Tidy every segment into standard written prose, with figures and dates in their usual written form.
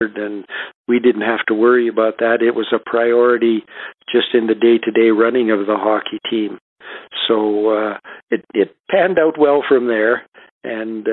and we didn't have to worry about that. It was a priority just in the day-to-day running of the hockey team. So it panned out well from there, and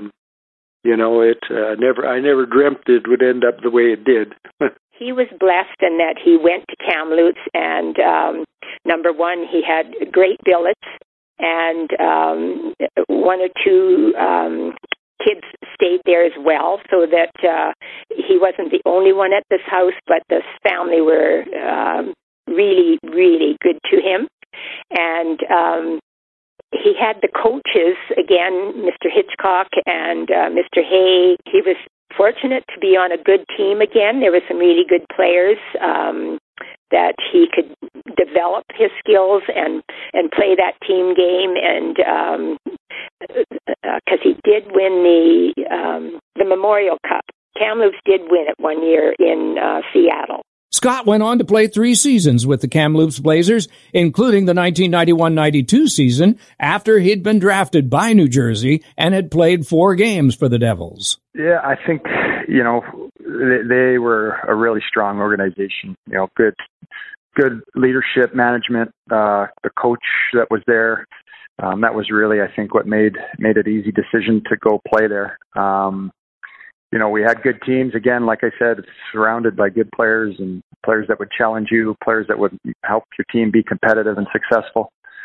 I never dreamt it would end up the way it did. He was blessed in that he went to Kamloops, and number one, he had great billets, and one or two kids stayed there as well, so that he wasn't the only one at this house, but this family were really, really good to him. And he had the coaches, again, Mr. Hitchcock and Mr. Hay. He was fortunate to be on a good team again. There were some really good players that he could develop his skills and play that team game, and because he did win the Memorial Cup. Kamloops did win it one year in Seattle. Scott went on to play 3 seasons with the Kamloops Blazers, including the 1991-92 season, after he'd been drafted by New Jersey and had played 4 games for the Devils. Yeah, I think, they were a really strong organization. Good leadership, management, the coach that was there. That was really, I think, what made it easy decision to go play there. We had good teams. Again, like I said, it's surrounded by good players and players that would challenge you, players that would help your team be competitive and successful.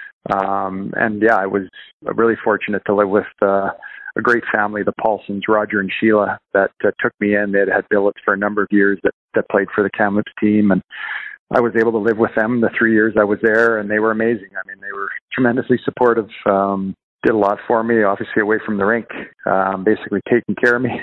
I was really fortunate to live with a great family, the Paulsons, Roger and Sheila, that took me in. They had billets for a number of years that played for the Kamloops team, and I was able to live with them the 3 years I was there, and they were amazing. I mean, they were tremendously supportive. Did a lot for me, obviously away from the rink, basically taking care of me.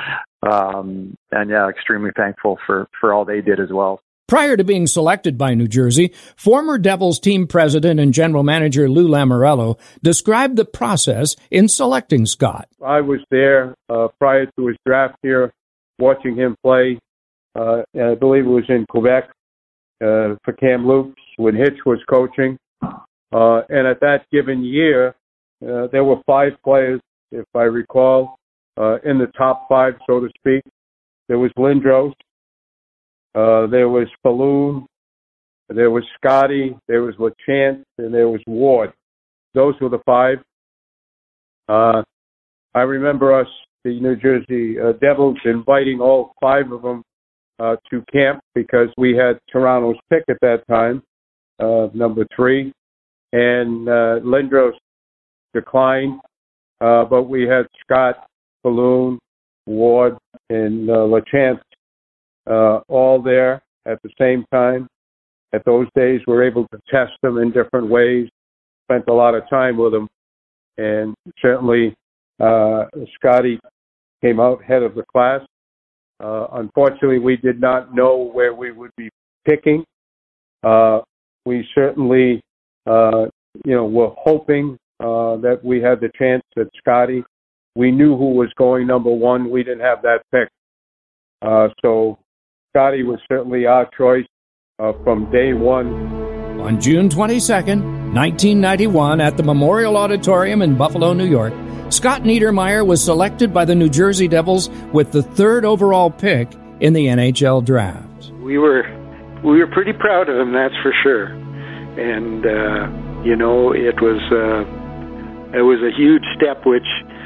Extremely thankful for all they did as well. Prior to being selected by New Jersey, former Devils team president and general manager Lou Lamoriello described the process in selecting Scott. I was there prior to his draft here, watching him play. I believe it was in Quebec for Kamloops when Hitch was coaching. And at that given year, there were 5 players, if I recall, in the top 5, so to speak. There was Lindros, there was Falloon, there was Scotty, there was LaChance, and there was Ward. Those were the 5. I remember us, the New Jersey Devils, inviting all 5 of them to camp because we had Toronto's pick at that time, number 3, and Lindros declined, but we had Scott, Falloon, Ward, and LaChance all there at the same time. At those days, we were able to test them in different ways, spent a lot of time with them, and certainly Scotty came out head of the class. Unfortunately, we did not know where we would be picking. We certainly, were hoping that we had the chance at Scotty. We knew who was going number 1. We didn't have that pick. So Scotty was certainly our choice from day one. On June 22nd, 1991, at the Memorial Auditorium in Buffalo, New York, Scott Niedermayer was selected by the New Jersey Devils with the 3rd overall pick in the NHL draft. We were pretty proud of him, that's for sure. And it was a huge step, which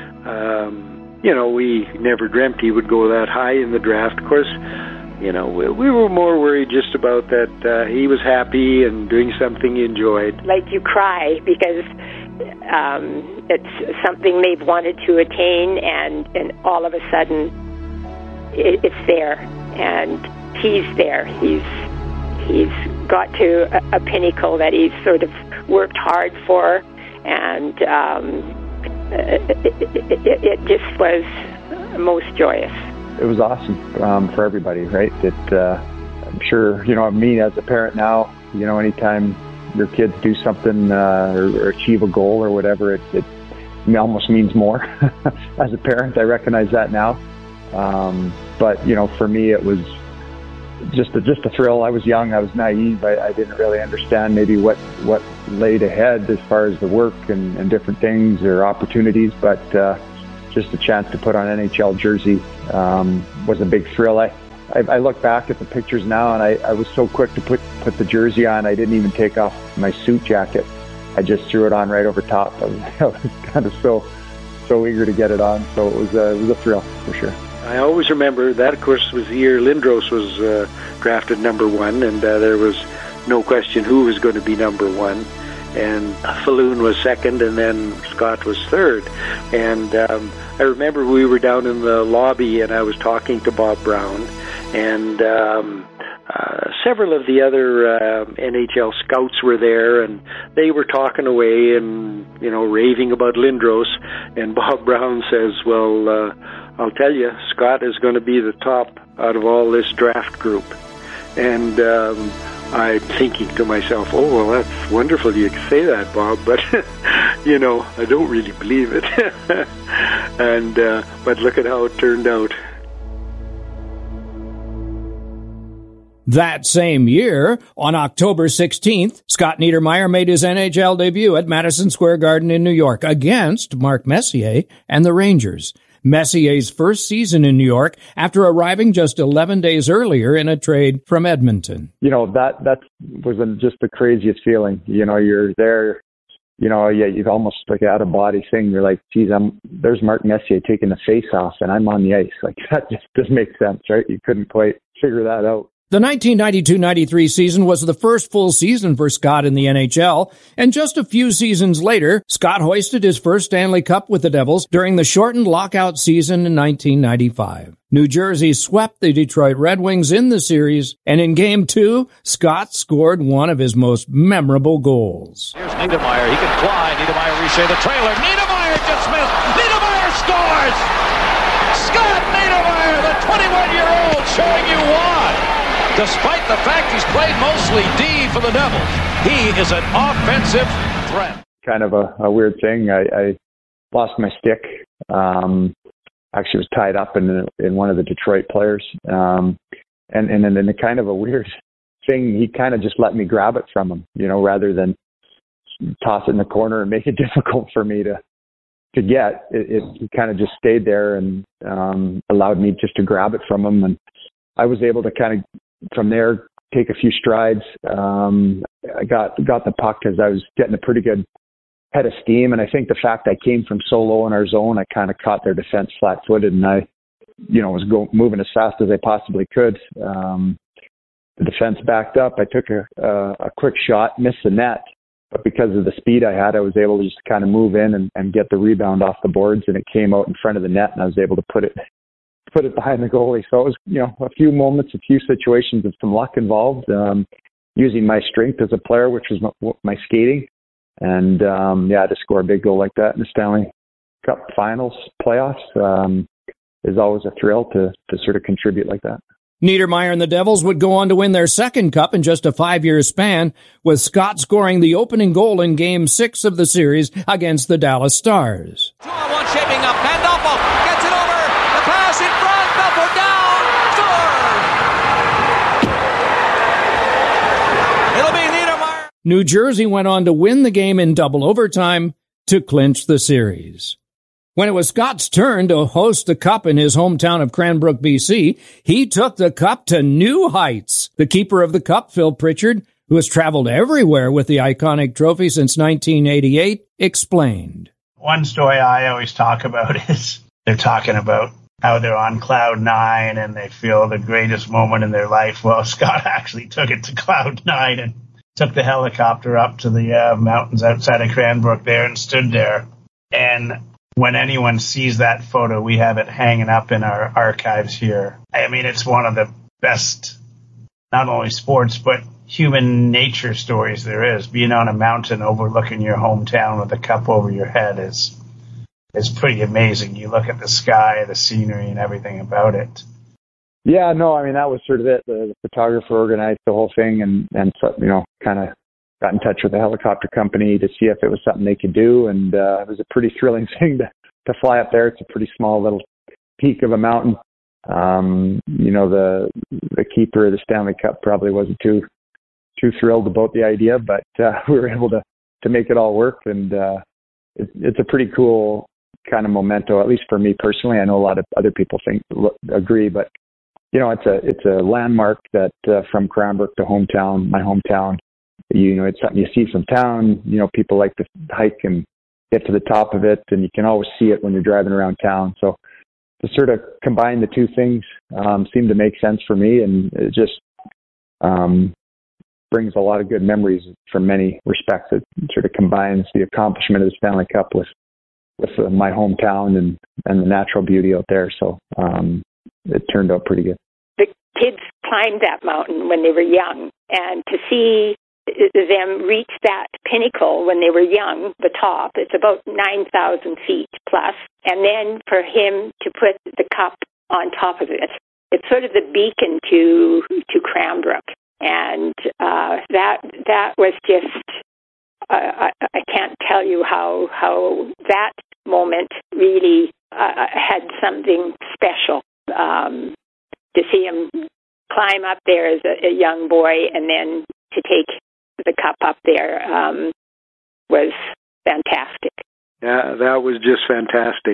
we never dreamt he would go that high in the draft. Of course, we were more worried just about that he was happy and doing something he enjoyed. Like you cry because it's something they've wanted to attain, and all of a sudden it's there, and he's there. He's got to a pinnacle that he's sort of worked hard for, and it just was most joyous. It was awesome for everybody, right? I'm sure, me as a parent now, anytime your kids do something or achieve a goal or whatever, it almost means more. As a parent, I recognize that now. But for me, it was just a thrill. I was young, I was naive. I didn't really understand maybe what laid ahead as far as the work and different things or opportunities, but just a chance to put on an NHL jersey was a big thrill. I look back at the pictures now, and I was so quick to put the jersey on. I didn't even take off my suit jacket. I just threw it on right over top. I was kind of so eager to get it on. So it was a thrill for sure. I always remember that, of course, was the year Lindros was drafted number 1, and there was no question who was going to be number 1. And Falloon was second, and then Scott was third. And I remember we were down in the lobby, and I was talking to Bob Brown, and several of the other NHL scouts were there, and they were talking away and, raving about Lindros. And Bob Brown says, well, I'll tell you, Scott is going to be the top out of all this draft group. And I'm thinking to myself, oh, well, that's wonderful you can say that, Bob, but, I don't really believe it. And but look at how it turned out. That same year, on October 16th, Scott Niedermayer made his NHL debut at Madison Square Garden in New York against Mark Messier and the Rangers. Messier's first season in New York after arriving just 11 days earlier in a trade from Edmonton. That was just the craziest feeling. You're there, you've almost like out of body thing. You're like, geez, there's Mark Messier taking the face off and I'm on the ice. Like that just doesn't make sense, right? You couldn't quite figure that out. The 1992-93 season was the first full season for Scott in the NHL, and just a few seasons later, Scott hoisted his first Stanley Cup with the Devils during the shortened lockout season in 1995. New Jersey swept the Detroit Red Wings in the series, and in Game 2, Scott scored one of his most memorable goals. Here's Niedermayer. He can fly. Niedermayer Richer the trailer. Niedermayer just missed. Niedermayer scores! Scott Niedermayer, the 21-year-old, showing you why. Despite the fact he's played mostly D for the Devils, he is an offensive threat. Kind of a weird thing. I lost my stick. Actually was tied up in one of the Detroit players. And then in a kind of a weird thing, he kind of just let me grab it from him, rather than toss it in the corner and make it difficult for me to get. He kind of just stayed there and allowed me just to grab it from him. And I was able to kind of, from there, take a few strides. I got the puck as I was getting a pretty good head of steam, and I think the fact I came from so low in our zone, I kind of caught their defense flat-footed, and I, was moving as fast as I possibly could. The defense backed up. I took a quick shot, missed the net, but because of the speed I had, I was able to just kind of move in and get the rebound off the boards, and it came out in front of the net, and I was able to put it behind the goalie. So it was, a few moments, a few situations of some luck involved, using my strength as a player, which was my skating. And, to score a big goal like that in the Stanley Cup Finals playoffs is always a thrill to sort of contribute like that. Niedermayer and the Devils would go on to win their second cup in just a 5-year span, with Scott scoring the opening goal in Game 6 of the series against the Dallas Stars. 2-on-1 shaping up. Pandolfo gets it over. The pass in front. Belfort down. Score! It'll be Niedermayer. New Jersey went on to win the game in double overtime to clinch the series. When it was Scott's turn to host the Cup in his hometown of Cranbrook, BC, he took the Cup to new heights. The keeper of the Cup, Phil Pritchard, who has traveled everywhere with the iconic trophy since 1988, explained. One story I always talk about is they're talking about how they're on cloud 9 and they feel the greatest moment in their life. Well, Scott actually took it to cloud 9 and took the helicopter up to the mountains outside of Cranbrook there and stood there. And when anyone sees that photo, we have it hanging up in our archives here. I mean, it's one of the best, not only sports, but human nature stories there is. Being on a mountain overlooking your hometown with a cup over your head is pretty amazing. You look at the sky, the scenery, and everything about it. Yeah, no, I mean, that was sort of it. The photographer organized the whole thing and kind of got in touch with the helicopter company to see if it was something they could do. And it was a pretty thrilling thing to fly up there. It's a pretty small little peak of a mountain. The keeper of the Stanley Cup probably wasn't too thrilled about the idea, but we were able to make it all work. And it's a pretty cool kind of memento, at least for me personally. I know a lot of other people agree, but it's a landmark that from Cranbrook to my hometown, it's something you see from town. People like to hike and get to the top of it, and you can always see it when you're driving around town. So to sort of combine the two things seemed to make sense for me, and it just brings a lot of good memories from many respects. It sort of combines the accomplishment of the Stanley Cup with my hometown and the natural beauty out there. So it turned out pretty good. The kids climbed that mountain when they were young, and to see them reach that pinnacle when they were young, the top, it's about 9,000 feet plus, and then for him to put the cup on top of it, it's sort of the beacon to Cranbrook, and that was just I can't tell you how that moment really had something special. To see him climb up there as a young boy and then to take the cup up there was fantastic. Yeah, that was just fantastic.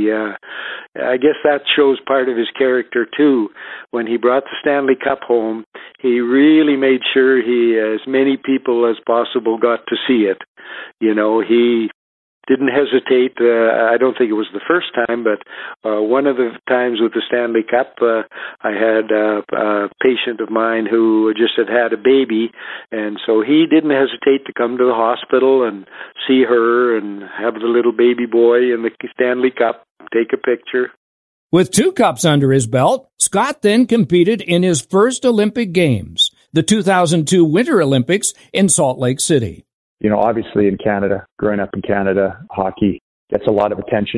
I guess that shows part of his character too. When he brought the Stanley Cup home, he really made sure as many people as possible got to see it. He didn't hesitate. I don't think it was the first time, but one of the times with the Stanley Cup, I had a patient of mine who just had a baby, and so he didn't hesitate to come to the hospital and see her and have the little baby boy in the Stanley Cup, take a picture. With 2 cups under his belt, Scott then competed in his first Olympic Games, the 2002 Winter Olympics in Salt Lake City. Obviously in Canada, growing up in Canada, hockey gets a lot of attention.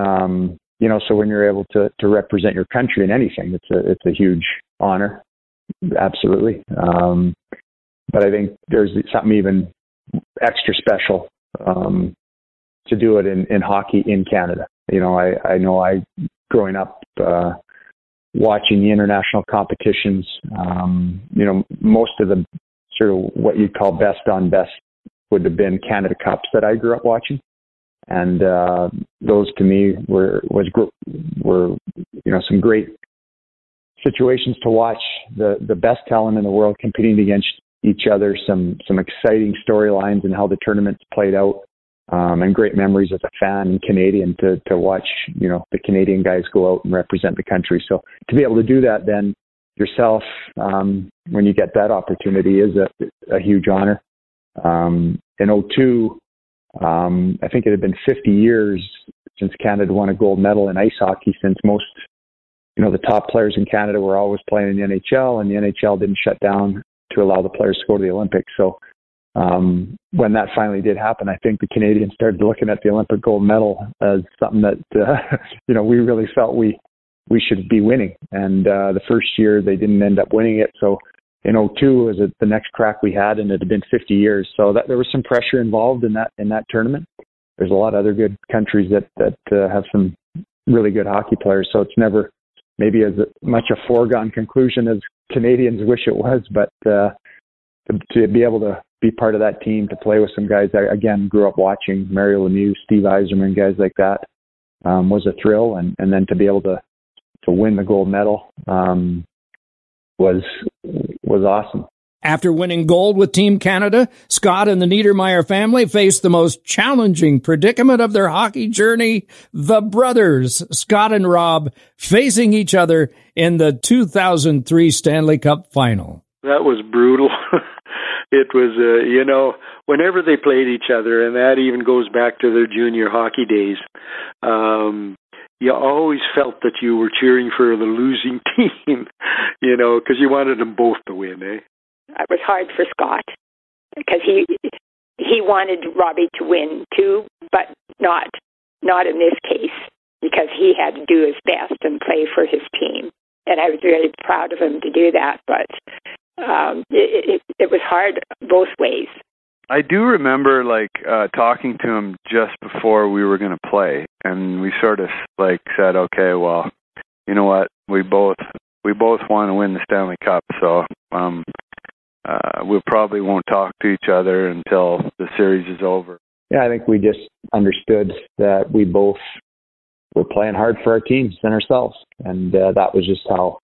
So when you're able to represent your country in anything, it's a huge honor. Absolutely. But I think there's something even extra special to do it in hockey in Canada. I know growing up watching the international competitions, most of the sort of what you'd call best on best would have been Canada Cups that I grew up watching, and those to me were some great situations to watch. The best talent in the world competing against each other, some exciting storylines and how the tournaments played out, and great memories as a fan and Canadian to watch the Canadian guys go out and represent the country. So to be able to do that then yourself when you get that opportunity is a huge honor. In 2002, I think it had been 50 years since Canada won a gold medal in ice hockey, since most, the top players in Canada were always playing in the NHL, and the NHL didn't shut down to allow the players to go to the Olympics. So when that finally did happen, I think the Canadians started looking at the Olympic gold medal as something that, we really felt we should be winning. And the first year they didn't end up winning it. So in 2002 was the next crack we had, and it had been 50 years. So there was some pressure involved in that tournament. There's a lot of other good countries that have some really good hockey players. So it's never maybe as much a foregone conclusion as Canadians wish it was, but to be able to be part of that team, to play with some guys I, again, grew up watching, Mario Lemieux, Steve Yzerman, guys like that, was a thrill. And then to be able to win the gold medal, was awesome. After winning gold with Team Canada, Scott and the Niedermayer family faced the most challenging predicament of their hockey journey, the brothers, Scott and Rob, facing each other in the 2003 Stanley Cup Final. That was brutal. It was, whenever they played each other, and that even goes back to their junior hockey days, you always felt that you were cheering for the losing team, because you wanted them both to win, eh? It was hard for Scott because he wanted Robbie to win too, but not in this case, because he had to do his best and play for his team. And I was really proud of him to do that, but it was hard both ways. I do remember talking to him just before we were going to play, and we sort of said, okay, well, you know what, we both want to win the Stanley Cup, so we probably won't talk to each other until the series is over. Yeah, I think we just understood that we both were playing hard for our teams and ourselves, and that was just how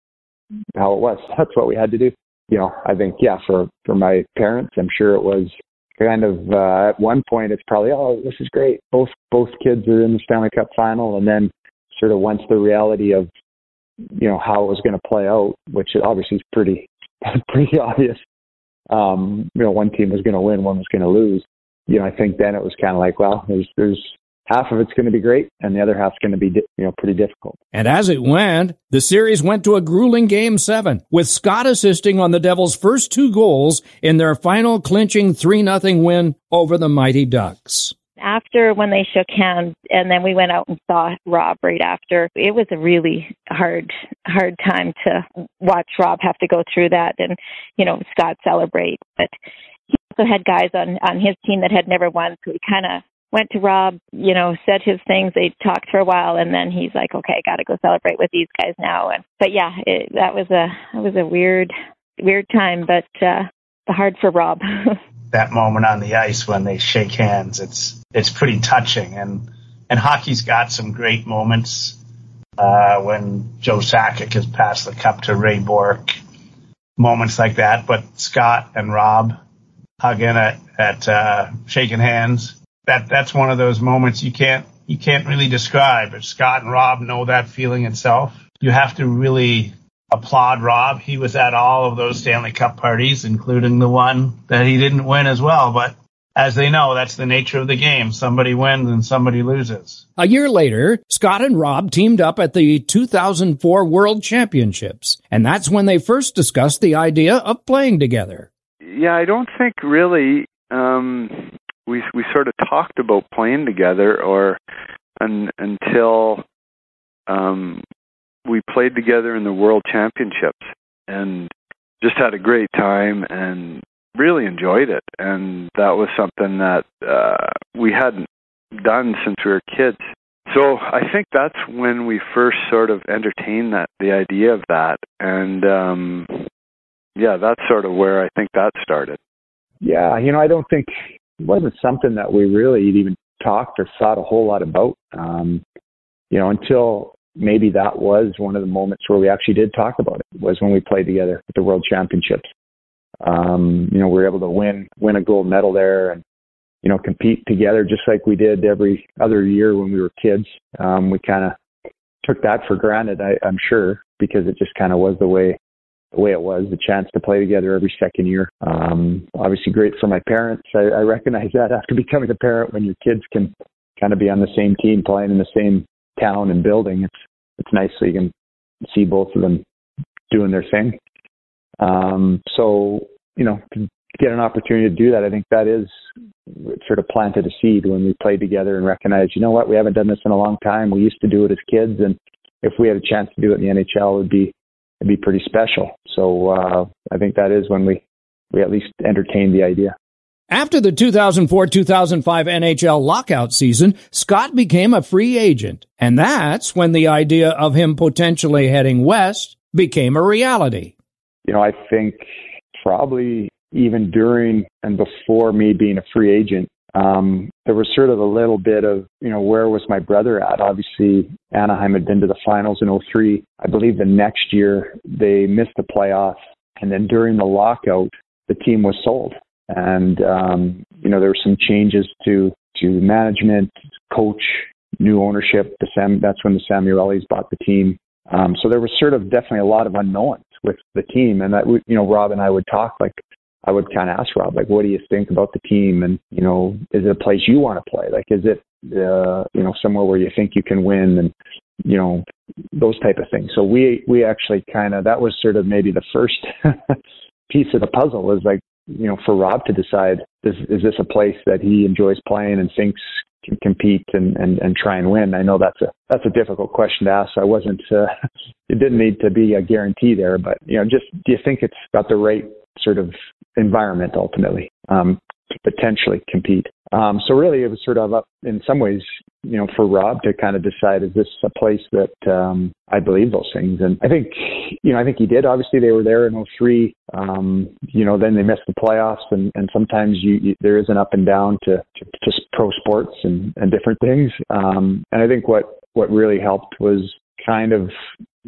how it was. That's what we had to do. I think, for my parents, I'm sure it was kind of, at one point, it's probably, oh, this is great. Both kids are in the Stanley Cup final. And then sort of once the reality of, how it was going to play out, which obviously is pretty obvious. One team was going to win, one was going to lose. I think then it was kind of like, well, there's half of it's going to be great, and the other half's going to be, pretty difficult. And as it went, the series went to a grueling Game 7, with Scott assisting on the Devils' first 2 goals in their final clinching 3-0 win over the Mighty Ducks. After when they shook hands, and then we went out and saw Rob right after, it was a really hard time to watch Rob have to go through that and, Scott celebrate. But he also had guys on his team that had never won, so he kind of went to Rob, said his things. They talked for a while, and then he's like, "Okay, got to go celebrate with these guys now." But yeah, that was a weird time, but hard for Rob. That moment on the ice when they shake hands, it's pretty touching, and hockey's got some great moments. When Joe Sakic has passed the cup to Ray Bourque, moments like that. But Scott and Rob hugging at shaking hands. That's one of those moments you can't really describe. If Scott and Rob know that feeling itself, you have to really applaud Rob. He was at all of those Stanley Cup parties, including the one that he didn't win as well. But as they know, that's the nature of the game. Somebody wins and somebody loses. A year later, Scott and Rob teamed up at the 2004 World Championships, and that's when they first discussed the idea of playing together. Yeah, I don't think really we sort of talked about playing together until we played together in the World Championships and just had a great time and really enjoyed it. And that was something that we hadn't done since we were kids. So I think that's when we first sort of entertained the idea of that. And that's sort of where I think that started. Yeah, I don't think it wasn't something that we really even talked or thought a whole lot about, until maybe that was one of the moments where we actually did talk about it, was when we played together at the World Championships. We were able to win a gold medal there and, compete together just like we did every other year when we were kids. We kind of took that for granted, I'm sure, because it just kind of was the way it was, the chance to play together every second year. Obviously great for my parents. I recognize that after becoming a parent, when your kids can kind of be on the same team, playing in the same town and building, it's nice so you can see both of them doing their thing. To get an opportunity to do that, I think that is sort of planted a seed when we played together and recognized, you know what, we haven't done this in a long time. We used to do it as kids, and if we had a chance to do it in the NHL, it'd be pretty special. So I think that is when we at least entertained the idea. After the 2004-2005 NHL lockout season, Scott became a free agent, and that's when the idea of him potentially heading west became a reality. I think probably even during and before me being a free agent, there was sort of a little bit of, where was my brother at? Obviously, Anaheim had been to the finals in 2003. I believe the next year they missed the playoffs. And then during the lockout, the team was sold. And, there were some changes to management, coach, new ownership. That's when the Samuelis bought the team. So there was sort of definitely a lot of unknowns with the team. And that, Rob and I would talk, I would kind of ask Rob, what do you think about the team? And, is it a place you want to play? Is it, somewhere where you think you can win and, those type of things. So we actually that was sort of maybe the first piece of the puzzle, was for Rob to decide, is this a place that he enjoys playing and thinks can compete and try and win? I know that's a difficult question to ask. So I wasn't, it didn't need to be a guarantee there, but, just, do you think it's got the right sort of environment ultimately to potentially compete? So really it was sort of up in some ways, for Rob to kind of decide, is this a place that I believe those things? And I think he did. Obviously they were there in 2003. Then they missed the playoffs, and sometimes there is an up and down to just pro sports and different things. And I think what really helped was kind of,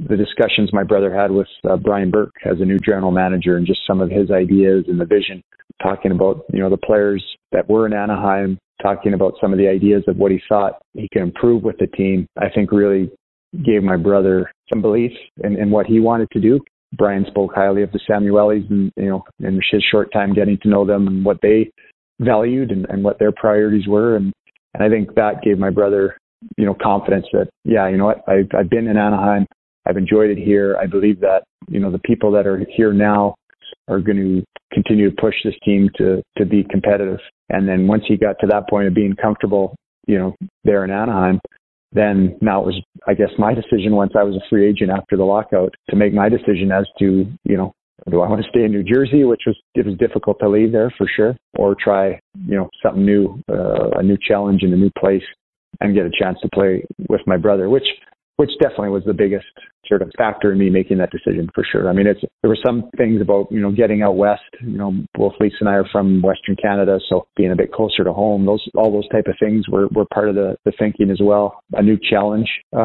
the discussions my brother had with Brian Burke as a new general manager, and just some of his ideas and the vision, talking about, the players that were in Anaheim, talking about some of the ideas of what he thought he could improve with the team, I think really gave my brother some belief in what he wanted to do. Brian spoke highly of the Samuelis, and, in his short time getting to know them and what they valued and what their priorities were. And I think that gave my brother, confidence that, I've been in Anaheim. I've enjoyed it here. I believe that, the people that are here now are going to continue to push this team to be competitive. And then once he got to that point of being comfortable, there in Anaheim, then now it was, I guess, my decision once I was a free agent after the lockout to make my decision as to, do I want to stay in New Jersey, it was difficult to leave there for sure, or try, something new, a new challenge in a new place and get a chance to play with my brother, which definitely was the biggest sort of factor in me making that decision for sure. I mean, there were some things about, getting out west, both Lisa and I are from Western Canada, so being a bit closer to home, all those type of things were part of the thinking as well. A new challenge,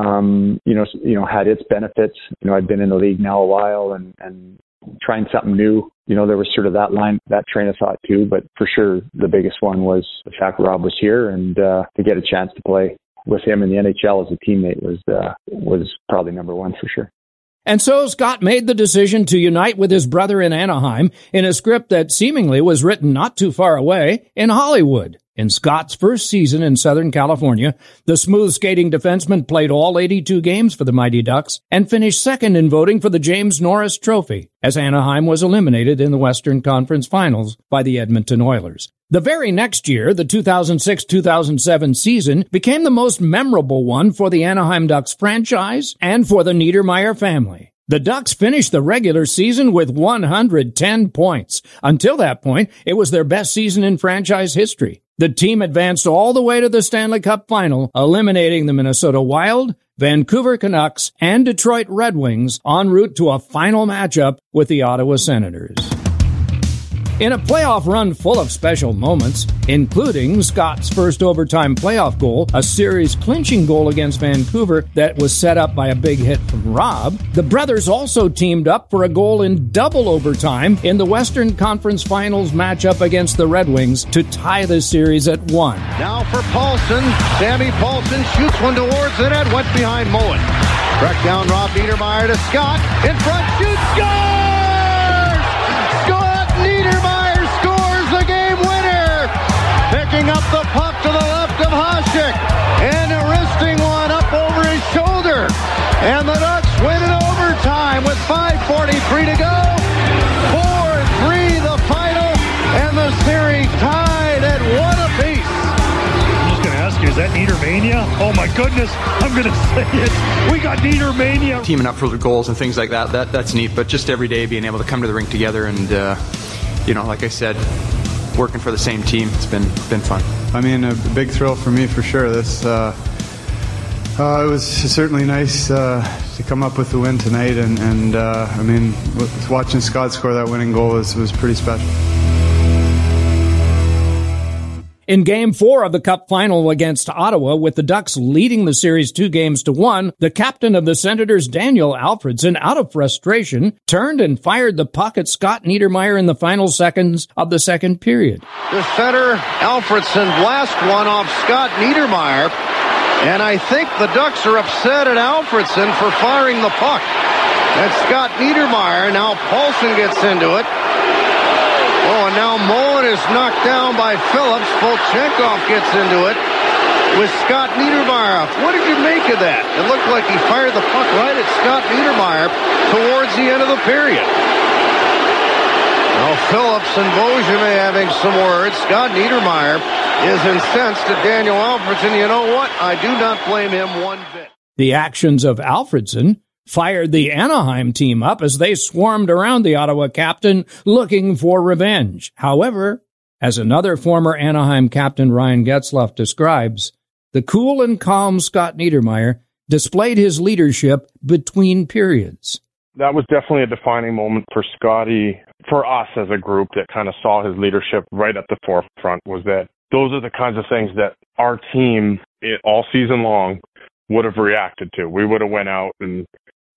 had its benefits. I'd been in the league now a while and trying something new. There was sort of that train of thought too, but for sure the biggest one was the fact Rob was here, and to get a chance to play with him in the NHL as a teammate was probably number one for sure. And so Scott made the decision to unite with his brother in Anaheim in a script that seemingly was written not too far away in Hollywood. In Scott's first season in Southern California, the smooth skating defenseman played all 82 games for the Mighty Ducks and finished second in voting for the James Norris Trophy, as Anaheim was eliminated in the Western Conference Finals by the Edmonton Oilers. The very next year, the 2006-2007 season, became the most memorable one for the Anaheim Ducks franchise and for the Niedermayer family. The Ducks finished the regular season with 110 points. Until that point, it was their best season in franchise history. The team advanced all the way to the Stanley Cup final, eliminating the Minnesota Wild, Vancouver Canucks, and Detroit Red Wings en route to a final matchup with the Ottawa Senators. In a playoff run full of special moments, including Scott's first overtime playoff goal, a series-clinching goal against Vancouver that was set up by a big hit from Rob, the brothers also teamed up for a goal in double overtime in the Western Conference Finals matchup against the Red Wings to tie the series at 1. Now for Paulson. Sammy Paulson shoots one towards the net, went behind Moen. Track down Rob Niedermayer to Scott. In front, shoots, scores! Niedermayer scores the game winner, picking up the puck to the left of Hasek and a wristing one up over his shoulder. And the Ducks win in overtime with 5:43 to go. 4-3 the final, and the series tied at 1 apiece. I'm just going to ask you, is that Niedermania? Oh my goodness, I'm going to say it. We got Niedermania. Teaming up for the goals and things like that's neat, but just every day being able to come to the rink together and like I said, working for the same team, it's been fun. I mean, a big thrill for me for sure. This it was certainly nice to come up with the win tonight, and I mean, watching Scott score that winning goal was pretty special. In Game 4 of the Cup Final against Ottawa, with the Ducks leading the series 2-1, the captain of the Senators, Daniel Alfredsson, out of frustration, turned and fired the puck at Scott Niedermayer in the final seconds of the second period. The center, Alfredsson, blast one off Scott Niedermayer, and I think the Ducks are upset at Alfredsson for firing the puck. That's Scott Niedermayer. Now Paulson gets into it. Oh, and now Moen is knocked down by Phillips. Volchenkov gets into it with Scott Niedermayer. What did you make of that? It looked like he fired the puck right at Scott Niedermayer towards the end of the period. Now Phillips and Beaujolais having some words. Scott Niedermayer is incensed at Daniel Alfredsson. You know what? I do not blame him one bit. The actions of Alfredsson fired the Anaheim team up as they swarmed around the Ottawa captain looking for revenge. However, as another former Anaheim captain, Ryan Getzlaf, describes, the cool and calm Scott Niedermayer displayed his leadership between periods. That was definitely a defining moment for Scotty, for us as a group that kind of saw his leadership right at the forefront, was that those are the kinds of things that our team all season long would have reacted to. We would have went out and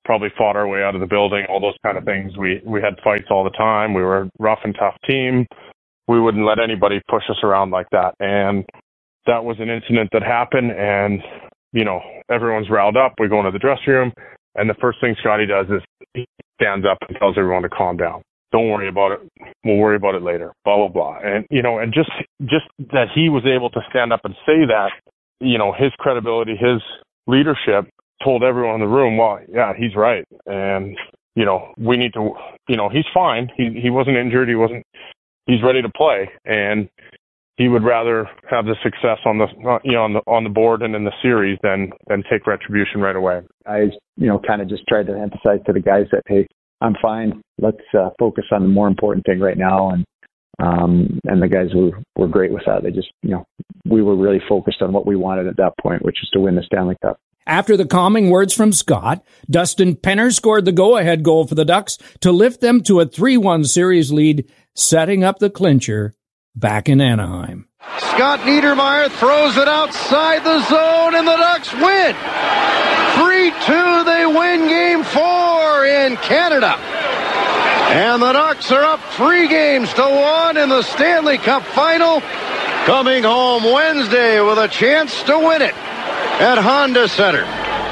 probably fought our way out of the building, all those kind of things. We had fights all the time. We were a rough and tough team. We wouldn't let anybody push us around like that. And that was an incident that happened, and, you know, everyone's riled up. We go into the dressing room, and the first thing Scotty does is he stands up and tells everyone to calm down. Don't worry about it. We'll worry about it later, blah, blah, blah. And, you know, and just that he was able to stand up and say that, you know, his credibility, his leadership told everyone in the room, well, yeah, he's right. And, you know, we need to, you know, he's fine. He wasn't injured. He's ready to play. And he would rather have the success on the, you know, on the board and in the series than take retribution right away. I, you know, kind of just tried to emphasize to the guys that, hey, I'm fine. Let's focus on the more important thing right now. And the guys were great with that. They just, you know, we were really focused on what we wanted at that point, which is to win the Stanley Cup. After the calming words from Scott, Dustin Penner scored the go-ahead goal for the Ducks to lift them to a 3-1 series lead, setting up the clincher back in Anaheim. Scott Niedermayer throws it outside the zone, and the Ducks win. 3-2, they win Game 4 in Canada. And the Ducks are up 3-1 in the Stanley Cup Final, coming home Wednesday with a chance to win it at Honda Center.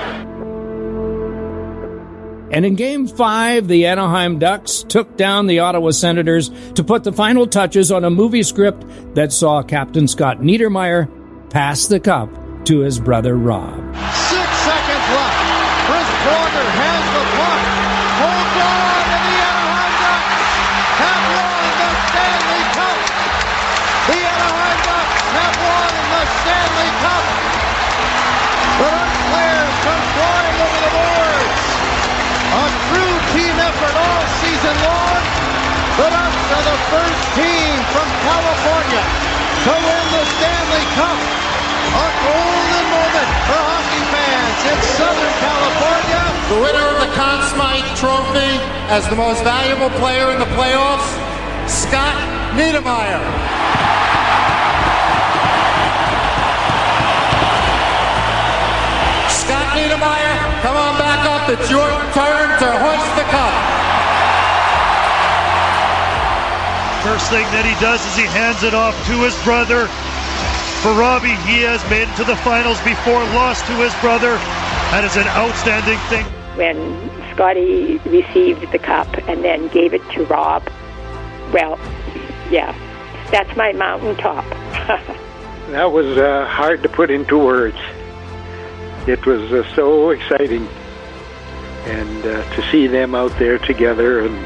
And in Game 5, the Anaheim Ducks took down the Ottawa Senators to put the final touches on a movie script that saw Captain Scott Niedermayer pass the cup to his brother Rob. 6 seconds left. Chris Pronger has the puck. Holds on, and the Anaheim Ducks have won the Stanley Cup. The Anaheim Ducks have won the Stanley Cup. The Ducks players come flying over the boards. A true team effort all season long. The Ducks are the first team from California to win the Stanley Cup. A golden moment for hockey fans in Southern California. The winner of the Conn Smythe Trophy as the most valuable player in the playoffs, Scott Niedermayer. Scott Niedermayer, come on back up. It's your turn to hoist the cup. First thing that he does is he hands it off to his brother. For Robbie, he has made it to the finals before, lost to his brother. That is an outstanding thing. When Scotty received the cup and then gave it to Rob, well, yeah, that's my mountaintop. That was hard to put into words. It was so exciting, and to see them out there together, and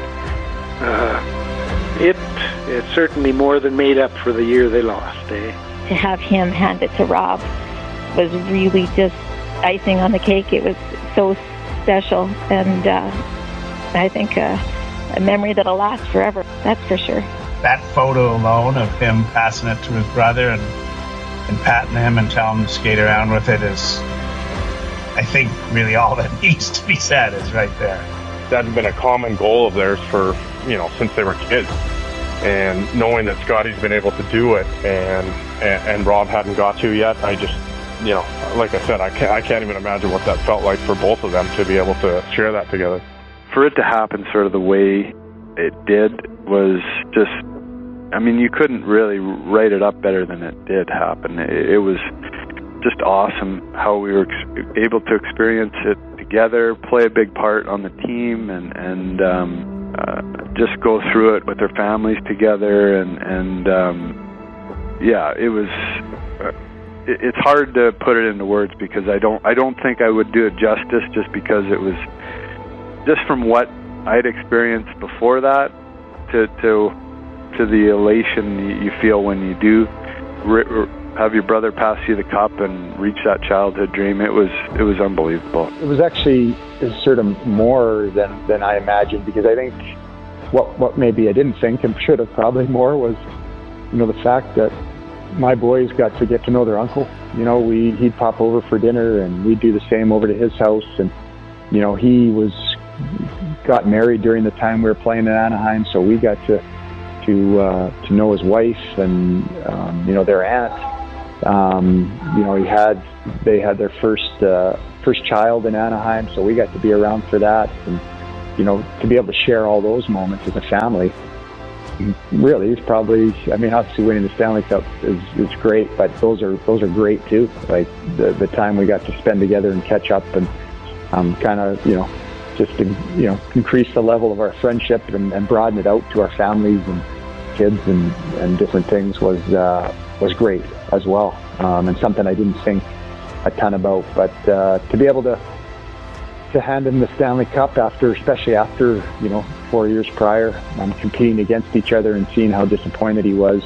it certainly more than made up for the year they lost. To have him hand it to Rob was really just icing on the cake. It was so special, and I think a memory that'll last forever, that's for sure. That photo alone of him passing it to his brother and patting him and telling him to skate around with it is, I think, really all that needs to be said is right there. That's been a common goal of theirs for, you know, since they were kids. And knowing that Scotty's been able to do it and Rob hadn't got to yet, I just, you know, like I said, I can't even imagine what that felt like for both of them to be able to share that together. For it to happen sort of the way it did was just, I mean, you couldn't really write it up better than it did happen. It was just awesome how we were able to experience it together, play a big part on the team, and just go through it with their families together, and yeah, it was. It's hard to put it into words because I don't think I would do it justice, just because it was just from what I'd experienced before that to the elation you feel when you do have your brother pass you the cup and reach that childhood dream. It was unbelievable. It was actually sort of more than I imagined, because I think what maybe I didn't think and should have probably more was, you know, the fact that my boys got to get to know their uncle. You know, he'd pop over for dinner and we'd do the same over to his house, and you know, he got married during the time we were playing in Anaheim, so we got to know his wife and you know, their aunt. They had their first child in Anaheim, so we got to be around for that, and to be able to share all those moments as a family. Really, it's probably, obviously winning the Stanley Cup is great, but those are great too. Like the time we got to spend together and catch up and just to, increase the level of our friendship and broaden it out to our families and kids and different things was great as well. And something I didn't think a ton about, but to be able to hand him the Stanley Cup especially after 4 years prior, competing against each other and seeing how disappointed he was.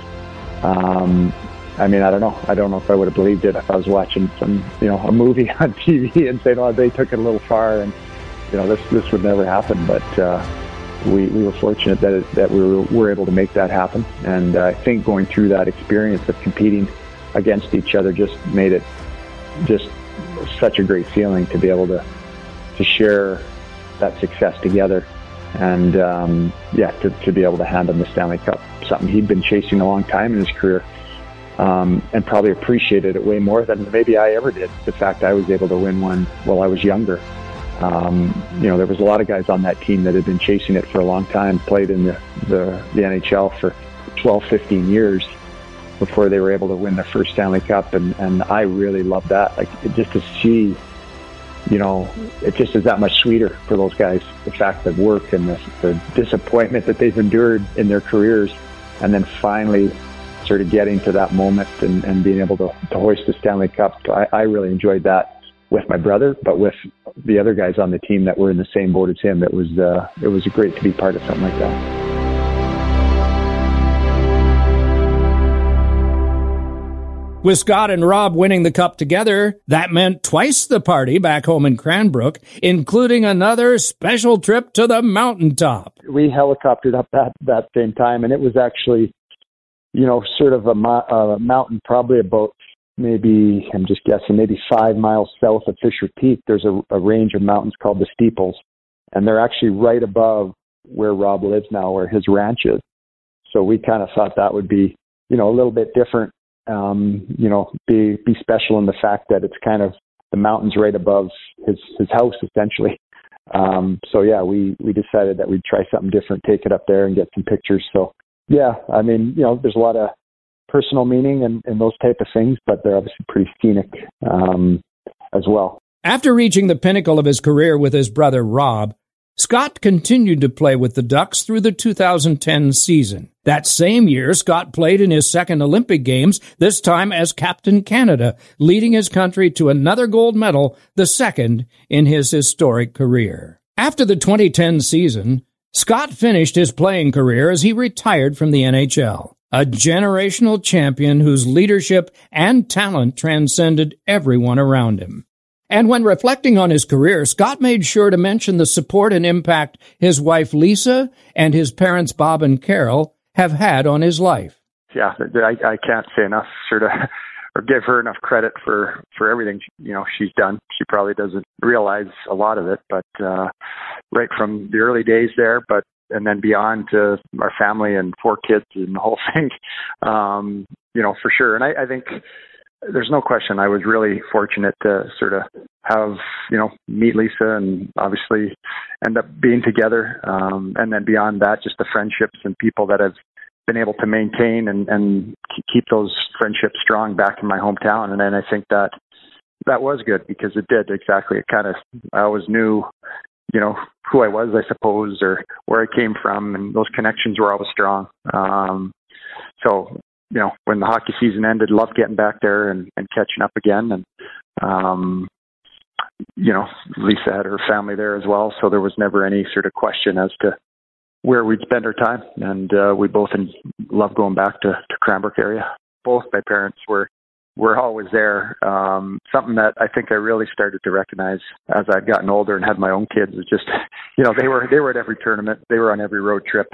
I don't know if I would have believed it if I was watching some, a movie on TV and saying, "Oh, they took it a little far," and this would never happen. But we were fortunate that we were able to make that happen. And I think going through that experience of competing against each other just made it just such a great feeling to be able to share that success together, and to be able to hand him the Stanley Cup, something he'd been chasing a long time in his career, and probably appreciated it way more than maybe I ever did. The fact I was able to win one while I was younger. There was a lot of guys on that team that had been chasing it for a long time, played in the NHL for 12, 15 years before they were able to win their first Stanley Cup, and I really loved that. Like, just to see, it just is that much sweeter for those guys, the fact that work and the disappointment that they've endured in their careers, and then finally sort of getting to that moment and being able to hoist the Stanley Cup. I really enjoyed that with my brother, but with the other guys on the team that were in the same boat as him, it was great to be part of something like that. With Scott and Rob winning the cup together, that meant twice the party back home in Cranbrook, including another special trip to the mountaintop. We helicoptered up that same time, and it was actually, sort of a mountain probably about maybe, I'm just guessing, maybe 5 miles south of Fisher Peak. There's a range of mountains called the Steeples, and they're actually right above where Rob lives now, where his ranch is. So we kind of thought that would be, a little bit different. Be special in the fact that it's kind of the mountains right above his house, essentially. We decided that we'd try something different, take it up there and get some pictures. So, there's a lot of personal meaning in those type of things, but they're obviously pretty scenic as well. After reaching the pinnacle of his career with his brother Rob, Scott continued to play with the Ducks through the 2010 season. That same year, Scott played in his second Olympic Games, this time as Captain Canada, leading his country to another gold medal, the second in his historic career. After the 2010 season, Scott finished his playing career as he retired from the NHL, a generational champion whose leadership and talent transcended everyone around him. And when reflecting on his career, Scott made sure to mention the support and impact his wife Lisa and his parents Bob and Carol have had on his life. Yeah, I can't say enough, or give her enough credit for everything she's done. She probably doesn't realize a lot of it, but right from the early days there, and then beyond to our family and 4 kids and the whole thing, for sure. And I think there's no question I was really fortunate to sort of have, meet Lisa and obviously end up being together. And then beyond that, just the friendships and people that I've been able to maintain and keep those friendships strong back in my hometown. And then I think that was good because it did exactly. I always knew, who I was, I suppose, or where I came from, and those connections were always strong. When the hockey season ended, loved getting back there and catching up again. And, Lisa had her family there as well. So there was never any sort of question as to where we'd spend our time. And we both loved going back to Cranbrook area. Both my parents were always there. Something that I think I really started to recognize as I'd gotten older and had my own kids is just, they were at every tournament. They were on every road trip.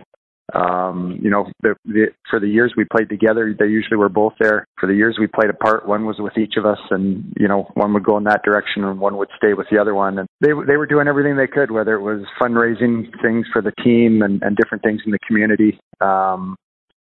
For the years we played together, they usually were both there. For the years we played apart, one was with each of us, and one would go in that direction and one would stay with the other one. And they were doing everything they could, whether it was fundraising things for the team and different things in the community.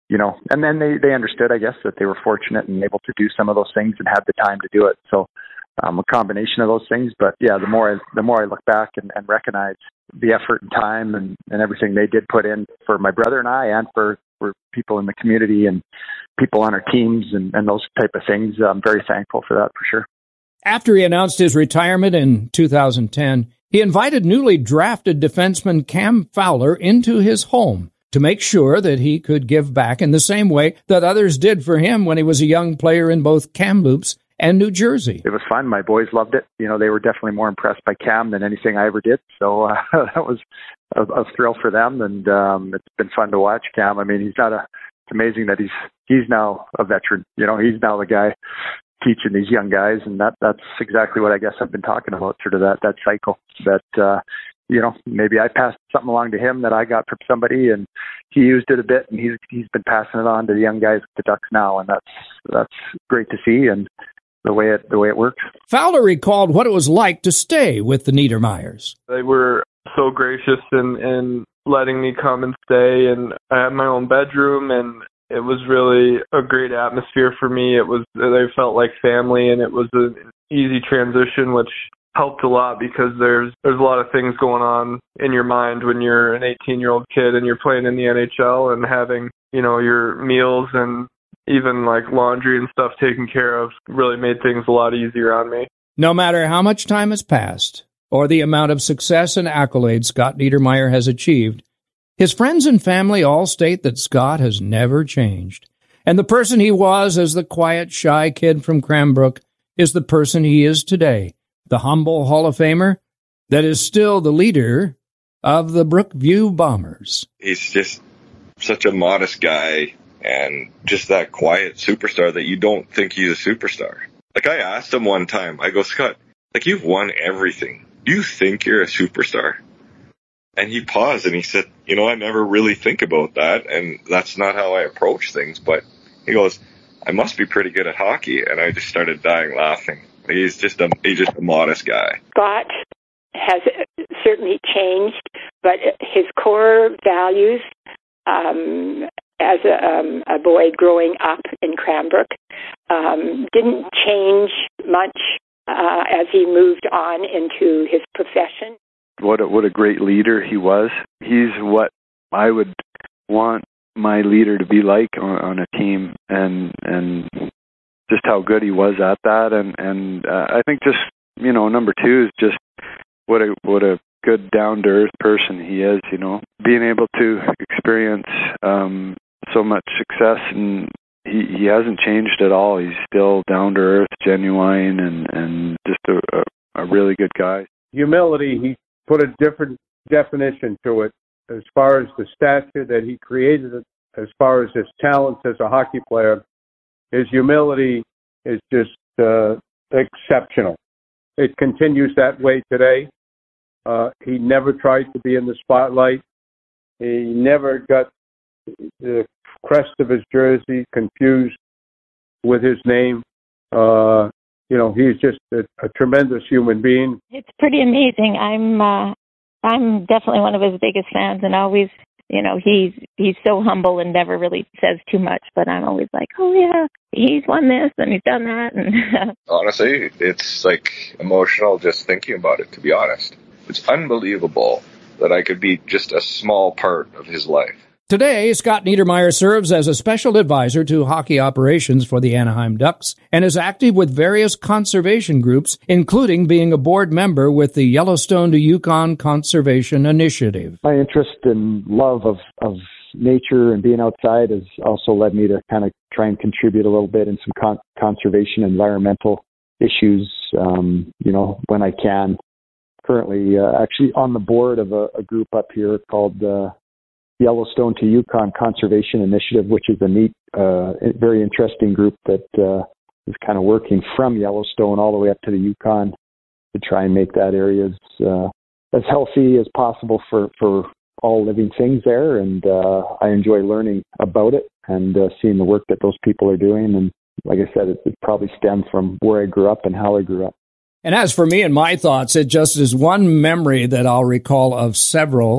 and then they understood, I guess, that they were fortunate and able to do some of those things and had the time to do it. So a combination of those things. But yeah, the more I look back and recognize the effort and time and everything they did put in for my brother and I, and for people in the community and people on our teams and those type of things, I'm very thankful for that, for sure. After he announced his retirement in 2010, he invited newly drafted defenseman Cam Fowler into his home to make sure that he could give back in the same way that others did for him when he was a young player in both Kamloops and New Jersey. It was fun. My boys loved it. They were definitely more impressed by Cam than anything I ever did. So that was a thrill for them, and it's been fun to watch Cam. I mean, it's amazing that he's now a veteran. He's now the guy teaching these young guys, and that's exactly what I guess I've been talking about, sort of that cycle that, maybe I passed something along to him that I got from somebody, and he used it a bit, and he's been passing it on to the young guys at the Ducks now, and that's great to see, and the way it works. Fowler recalled what it was like to stay with the Niedermayers. They were so gracious in letting me come and stay, and I had my own bedroom, and it was really a great atmosphere for me. They felt like family, and it was an easy transition, which helped a lot because there's a lot of things going on in your mind when you're an 18-year-old kid and you're playing in the NHL, and having, your meals and even like laundry and stuff taken care of really made things a lot easier on me. No matter how much time has passed or the amount of success and accolades Scott Niedermayer has achieved, his friends and family all state that Scott has never changed. And the person he was as the quiet, shy kid from Cranbrook is the person he is today, the humble Hall of Famer that is still the leader of the Brookview Bombers. He's just such a modest guy and just that quiet superstar that you don't think he's a superstar. Like, I asked him one time, I go, Scott, you've won everything. Do you think you're a superstar? And he paused and he said, I never really think about that, and that's not how I approach things. But he goes, I must be pretty good at hockey. And I just started dying laughing. He's just a modest guy. Scott has certainly changed, but his core values as a boy growing up in Cranbrook didn't change much as he moved on into his profession. What a great leader he was. He's what I would want my leader to be like on a team, and just how good he was at that. And I think just, number two is just what a good down-to-earth person he is, being able to experience so much success, and he hasn't changed at all. He's still down-to-earth, genuine, and just a really good guy. Humility, he put a different definition to it as far as the stature that he created, as far as his talents as a hockey player. His humility is just exceptional. It continues that way today. He never tried to be in the spotlight. He never got the crest of his jersey confused with his name. He's just a tremendous human being. It's pretty amazing. I'm definitely one of his biggest fans, and always, he's so humble and never really says too much. But I'm always like, oh yeah, he's won this and he's done that. And honestly, it's emotional just thinking about it. To be honest, it's unbelievable that I could be just a small part of his life. Today, Scott Niedermayer serves as a special advisor to hockey operations for the Anaheim Ducks and is active with various conservation groups, including being a board member with the Yellowstone to Yukon Conservation Initiative. My interest and love of nature and being outside has also led me to kind of try and contribute a little bit in some conservation, environmental issues, when I can. Currently, actually on the board of a group up here called Yellowstone to Yukon Conservation Initiative, which is a neat, very interesting group that is kind of working from Yellowstone all the way up to the Yukon to try and make that area as healthy as possible for all living things there. And I enjoy learning about it and seeing the work that those people are doing. And like I said, it probably stemmed from where I grew up and how I grew up. And as for me and my thoughts, it just is one memory that I'll recall of several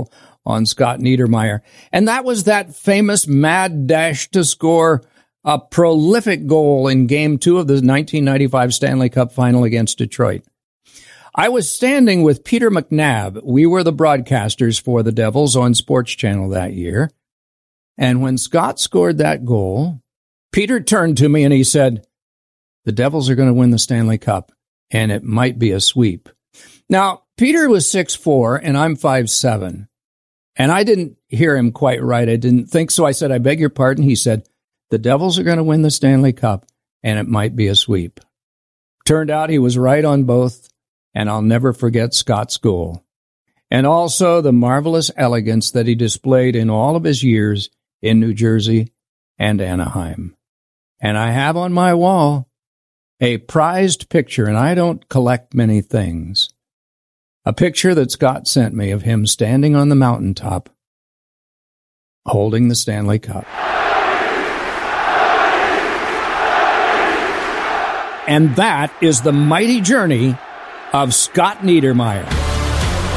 on Scott Niedermayer. And that was that famous mad dash to score a prolific goal in Game 2 of the 1995 Stanley Cup Final against Detroit. I was standing with Peter McNabb. We were the broadcasters for the Devils on Sports Channel that year. And when Scott scored that goal, Peter turned to me and he said, "The Devils are going to win the Stanley Cup, and it might be a sweep." Now, Peter was 6'4", and I'm 5'7", and I didn't hear him quite right. I didn't think so. I said, "I beg your pardon." He said, "The Devils are going to win the Stanley Cup, and it might be a sweep." Turned out he was right on both, and I'll never forget Scott's goal. And also the marvelous elegance that he displayed in all of his years in New Jersey and Anaheim. And I have on my wall a prized picture, and I don't collect many things, a picture that Scott sent me of him standing on the mountaintop holding the Stanley Cup. And that is the mighty journey of Scott Niedermayer.